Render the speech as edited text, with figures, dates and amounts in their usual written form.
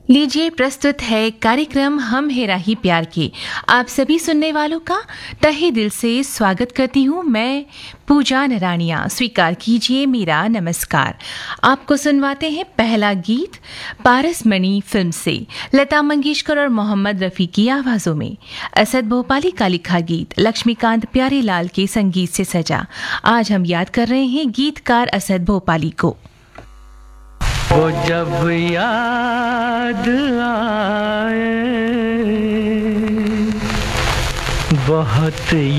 लीजिए प्रस्तुत है कार्यक्रम हम है राही प्यार के। आप सभी सुनने वालों का तहे दिल से स्वागत करती हूँ मैं पूजा नरानिया। स्वीकार कीजिए मेरा नमस्कार। आपको सुनवाते हैं पहला गीत पारसमणि फिल्म से लता मंगेशकर और मोहम्मद रफ़ी की आवाज़ों में। असद भोपाली का लिखा गीत लक्ष्मीकांत प्यारेलाल के संगीत से सजा। आज हम याद कर रहे हैं गीतकार असद भोपाली को। वो जब याद आए बहुत